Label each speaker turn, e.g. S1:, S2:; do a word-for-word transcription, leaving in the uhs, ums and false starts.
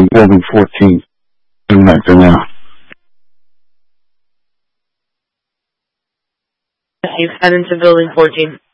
S1: building fourteen. I'm back there now.
S2: You've head into building fourteen.